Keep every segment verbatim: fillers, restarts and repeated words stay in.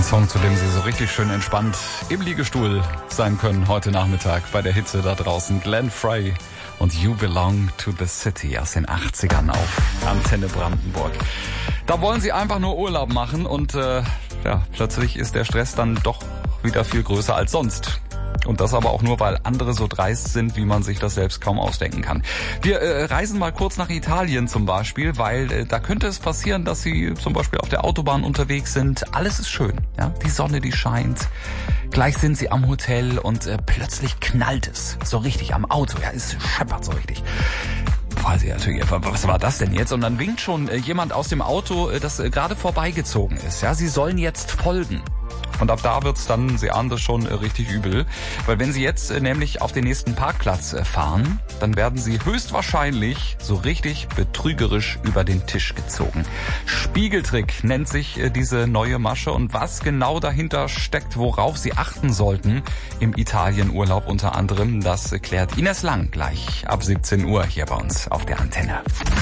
Ein Song, zu dem Sie so richtig schön entspannt im Liegestuhl sein können heute Nachmittag bei der Hitze da draußen. Glenn Frey und You Belong to the City aus den achtzigern auf Antenne Brandenburg. Da wollen Sie einfach nur Urlaub machen und äh, ja, plötzlich ist der Stress dann doch wieder viel größer als sonst. Und das aber auch nur, weil andere so dreist sind, wie man sich das selbst kaum ausdenken kann. Wir äh, reisen mal kurz nach Italien zum Beispiel, weil äh, da könnte es passieren, dass Sie zum Beispiel auf der Autobahn unterwegs sind. Alles ist schön, ja, die Sonne, die scheint. Gleich sind Sie am Hotel und äh, plötzlich knallt es so richtig am Auto. Ja, es scheppert so richtig. Weiß ich natürlich, was war das denn jetzt? Und dann winkt schon äh, jemand aus dem Auto, äh, das äh, gerade vorbeigezogen ist. Ja, Sie sollen jetzt folgen. Und ab da wird's dann, Sie ahnen das schon, richtig übel. Weil wenn Sie jetzt nämlich auf den nächsten Parkplatz fahren, dann werden Sie höchstwahrscheinlich so richtig betrügerisch über den Tisch gezogen. Spiegeltrick nennt sich diese neue Masche. Und was genau dahinter steckt, worauf Sie achten sollten im Italienurlaub unter anderem, das klärt Ines Lang gleich ab siebzehn Uhr hier bei uns auf der Antenne.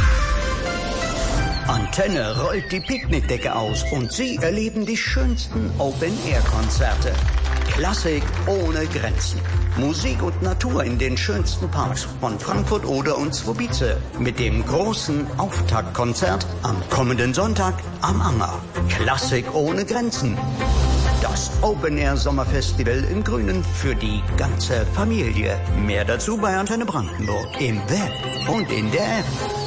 Antenne rollt die Picknickdecke aus und Sie erleben die schönsten Open-Air-Konzerte. Klassik ohne Grenzen. Musik und Natur in den schönsten Parks von Frankfurt, Oder und Zwobice. Mit dem großen Auftaktkonzert am kommenden Sonntag am Anger. Klassik ohne Grenzen. Das Open-Air-Sommerfestival im Grünen für die ganze Familie. Mehr dazu bei Antenne Brandenburg im Web und in der App.